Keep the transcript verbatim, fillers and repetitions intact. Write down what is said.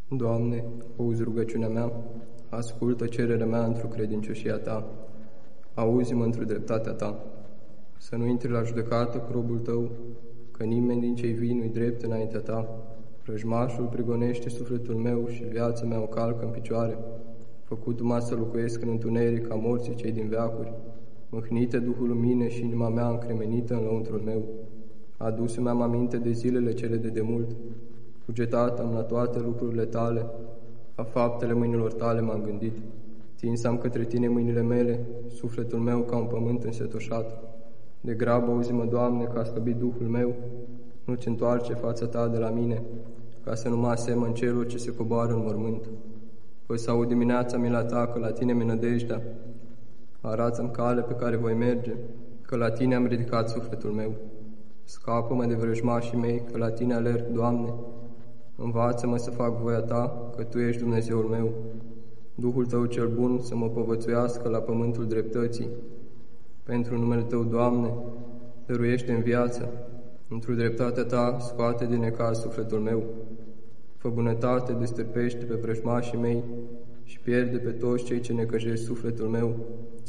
Doamne, auzi rugăciunea mea, ascultă cererea mea într-o credincioșia Ta, auzi-mă într-o dreptatea Ta. Să nu intri la judecată cu robul Tău, că nimeni din cei vii nu-i drept înaintea Ta. Vrăjmașul prigonește sufletul meu și viața mea o calcă în picioare. Făcut-mă să locuiesc în întuneric ca morții cei din veacuri. Mâhnite Duhul în mine și inima mea încremenită în lăuntrul meu. Adus-mi am aminte de zilele cele de demult. Cugetat am la toate lucrurile Tale, la faptele mâinilor Tale m-am gândit. Tins am către Tine mâinile mele, sufletul meu ca un pământ însetoșat. De grabă auzi-mă, Doamne, că a slăbit Duhul meu, nu-ți întoarce fața Ta de la mine, ca să nu mă asemăn celor ce se coboară în mormânt. Păi să aud dimineața mila Ta, că la Tine mi nădejdea. Arată-mi cale pe care voi merge, că la Tine am ridicat sufletul meu. Scapă-mă de vrăjmașii mei, că la Tine alerg, Doamne. Învață-mă să fac voia Ta, că Tu ești Dumnezeul meu. Duhul Tău cel bun să mă povățuiască la pământul dreptății. Pentru numele Tău, Doamne, dăruiește-mi viață. Într-o dreptatea Ta scoate din necaz sufletul meu. Fă bunătate, destârpește pe vrăjmașii mei și pierde pe toți cei ce necăjesc sufletul meu.